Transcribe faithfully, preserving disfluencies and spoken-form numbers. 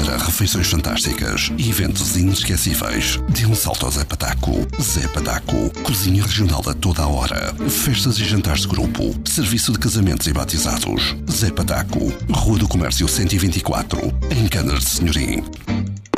Para refeições fantásticas e eventos inesquecíveis, dê um salto ao Zé Pataco. Zé Pataco, cozinha regional a toda a hora, festas e jantares de grupo, serviço de casamentos e batizados. Zé Pataco, Rua do Comércio cento e vinte e quatro, em Canas de Senhorim.